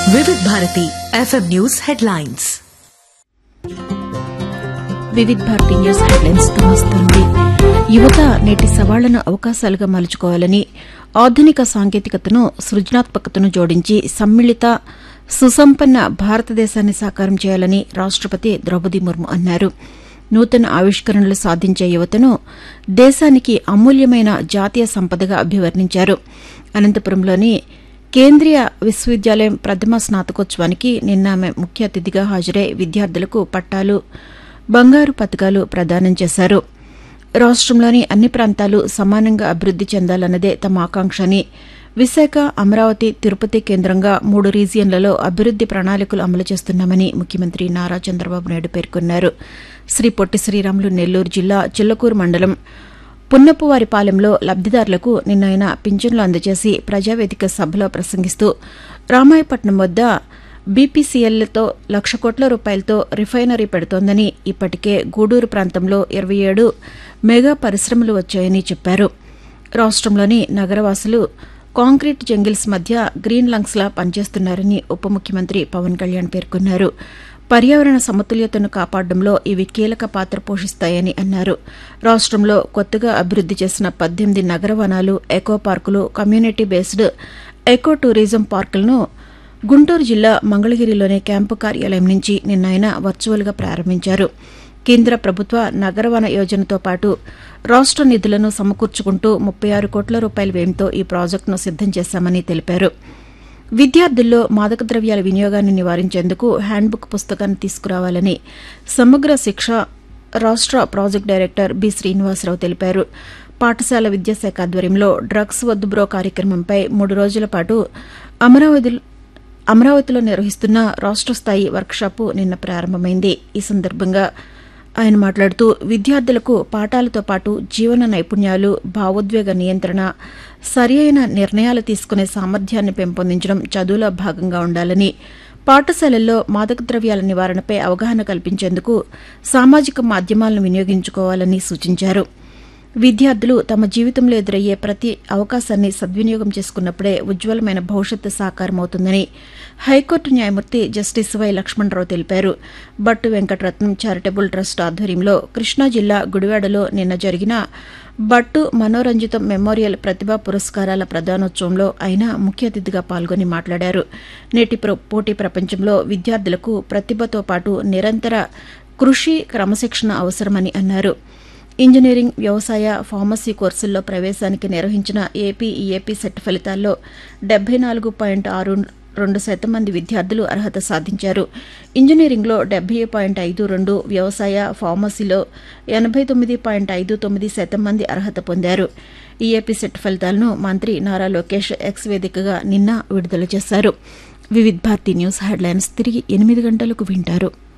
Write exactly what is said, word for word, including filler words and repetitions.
Vividh Bharati FM news headlines. Vividh Bharati news headlines తో వస్తుంది. యువత నేటి సవాళ్లను అవకాశాలుగా మలుచుకోవాలని, ఆధునిక సాంకేతికతను సృజనాత్మకతను జోడించి సమ్మిళిత సుసంపన్న భారతదేశాన్ని సాకారం చేయాలని రాష్టపతి ద్రౌపది ముర్ము అన్నారు. నూతన ఆవిష్కరణలు సాధించే యువతను దేశానికి అమూల్యమైన జాతీయ సంపదగా అభివర్ణించారు. అనంతపురంలోని కేంద్రీయ విశ్వవిద్యాలయం ప్రథమ స్నాతకోత్సవానికి నిన్న ఆమె ముఖ్య అతిథిగా హాజరై విద్యార్థులకు పట్టాలు, బంగారు పతకాలు ప్రదానం చేశారు. రాష్టంలోని అన్ని ప్రాంతాలు సమానంగా అభివృద్ది చెందాలన్నదే తమ ఆకాంక్ష అని, విశాఖ, అమరావతి, తిరుపతి కేంద్రంగా మూడు రీజియన్లలో అభివృద్ది ప్రణాళికలు అమలు చేస్తున్నామని ముఖ్యమంత్రి నారా చంద్రబాబు నాయుడు పేర్కొన్నారు. శ్రీ పొట్టి శ్రీరాములు నెల్లూరు జిల్లా చిల్లకూరు మండలం పున్నపువారిపాలెంలో లబ్దిదారులకు నిన్న ఆయన పింఛన్లు అందజేసి ప్రజావేదిక సభలో ప్రసంగిస్తూ రామాయపట్నం వద్ద బీపీసీఎల్తో లక్ష కోట్ల రూపాయలతో రిఫైనరీ పెడుతోందని, ఇప్పటికే గూడూరు ప్రాంతంలో ఇరవై ఏడు మెగా పరిశ్రమలు వచ్చాయని చెప్పారు. రాష్టంలోని నగరవాసులు కాంక్రీట్ జంగిల్స్ మధ్య గ్రీన్ లంగ్స్లా పనిచేస్తున్నారని ఉప ముఖ్యమంత్రి పవన్ కళ్యాణ్ పేర్కొన్నారు. పర్యావరణ సమతుల్యతను కాపాడడంలో ఇవి కీలక పాత్ర పోషిస్తాయని అన్నారు. రాష్టంలో కొత్తగా అభివృద్ది చేసిన పద్దెనిమిది నగర వనాలు, ఎకో పార్కులు, community based eco tourism పార్కులను Guntur జిల్లా మంగళగిరిలోని క్యాంపు కార్యాలయం నుంచి నిన్న ఆయన వర్చువల్గా ప్రారంభించారు. కేంద్ర ప్రభుత్వ నగరవన యోజనతో పాటు రాష్ట నిధులను సమకూర్చుకుంటూ ముప్పై ఆరు కోట్ల రూపాయల వ్యయంతో ఈ ప్రాజెక్టును సిద్దం చేశామని తెలిపారు. విద్యార్థుల్లో మాదక ద్రవ్యాల వినియోగాన్ని నివారించేందుకు హ్యాండ్బుక్ పుస్తకాన్ని తీసుకురావాలని సమగ్ర శిక్ష రాష్ట ప్రాజెక్టు డైరెక్టర్ బి శ్రీనివాసరావు తెలిపారు. పాఠశాల విద్యాశాఖ ఆధ్వర్యంలో డ్రగ్స్ వద్దు బ్రో కార్యక్రమంపై మూడు రోజుల పాటు అమరావతి అమరావతిలో నిర్వహిస్తున్న రాష్ట స్థాయి వర్క్షాపు నిన్న ప్రారంభమైంది. ఈ సందర్భంగా ఆయన మాట్లాడుతూ విద్యార్థులకు పాఠాలతో పాటు జీవన నైపుణ్యాలు, భావోద్వేగ నియంత్రణ, సరియైన నిర్ణయాలు తీసుకునే సామర్థ్యాన్ని పెంపొందించడం చదువులో భాగంగా ఉండాలని, పాఠశాలల్లో మాదక ద్రవ్యాల నివారణపై అవగాహన కల్పించేందుకు సామాజిక మాధ్యమాలను వినియోగించుకోవాలని సూచించారు. విద్యార్థులు తమ జీవితంలో ఎదురయ్యే ప్రతి అవకాశాన్ని సద్వినియోగం చేసుకున్నప్పుడే ఉజ్వలమైన భవిష్యత్తు సాకారమవుతుందని హైకోర్టు న్యాయమూర్తి జస్టిస్ వై లక్ష్మణరావు తెలిపారు. భట్టు వెంకటరత్నం చారిటబుల్ ట్రస్ట్ ఆధ్వర్యంలో కృష్ణా జిల్లా గుడివాడలో నిన్న జరిగిన భట్టు మనోరంజితం మెమోరియల్ ప్రతిభా పురస్కారాల ప్రదానోత్సవంలో ఆయన ముఖ్య అతిథిగా పాల్గొని మాట్లాడారు. నేటి పోటీ ప్రపంచంలో విద్యార్థులకు ప్రతిభతో పాటు నిరంతర కృషి, క్రమశిక్షణ అవసరమని అన్నారు. ఇంజనీరింగ్, వ్యవసాయ, ఫార్మసీ కోర్సుల్లో ప్రవేశానికి నిర్వహించిన ఏపీ ఈఏపీ సెట్ ఫలితాల్లో డెబ్బై నాలుగు పాయింట్ ఆరు రెండు శాతం మంది విద్యార్థులు అర్హత సాధించారు. ఇంజనీరింగ్లో డెబ్బై పాయింట్ ఐదు రెండు, వ్యవసాయ, ఫార్మసీలో ఎనభై తొమ్మిది పాయింట్ ఐదు తొమ్మిది శాతం మంది అర్హత పొందారు. ఈఏపీ సెట్ ఫలితాలను మంత్రి నారా లోకేష్ ఎక్స్ వేదికగా నిన్న విడుదల చేశారు. వివిధ్ భారతి న్యూస్ హెడ్లైన్స్ తిరిగి ఎనిమిది గంటలకు వింటారు.